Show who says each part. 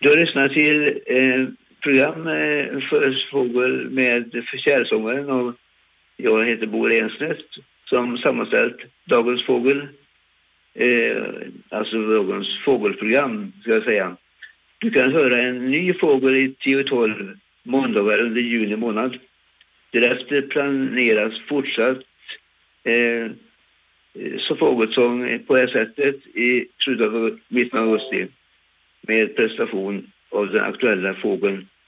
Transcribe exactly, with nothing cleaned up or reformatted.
Speaker 1: Du har lyssnat till eh, program eh, för fågel med fjärilsångaren och jag heter Bo Rensnäs som sammanställt Dagens fågel, eh, alltså dagens fågelprogram ska jag säga. Du kan höra en ny fågel i tio och tolv måndagar under juni månad. Därefter planeras fortsatt eh, så fågelsång på det här sättet i slutet av mitten av augusti med prestation av den aktuella fågeln